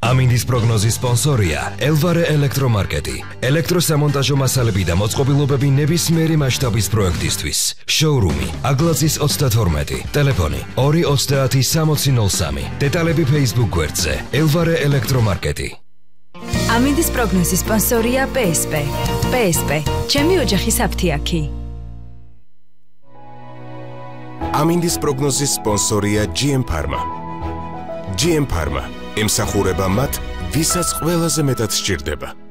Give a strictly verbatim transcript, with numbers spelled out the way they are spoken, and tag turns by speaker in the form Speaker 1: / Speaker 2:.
Speaker 1: ამინდის პროგნოზის სპონსორია ელვარე ელექტრომარკეტი. ელექტროსამონტაჟო მასალები და მოწყობილობები ნებისმიერი მასშტაბის პროექტისთვის. შოურუმი აგლაძის ოცდათორმეტი. ტელეფონი ორი ოცდაათი სამოცი ნოლ სამი. დეტალები Facebook გვერდზე ელვარე ელექტრომარკეტი.
Speaker 2: ამინდის პროგნოზის სპონსორია პე ეს პე. პე ეს პე. ჩემი ოჯახის აფთიაქი.
Speaker 3: ამინდის პროგნოზის სპონსორია ჯი ემ Pharma. ჯი ემ Pharma ემსახურება მათ, ვისაც ყველაზე მეტად სჭირდება.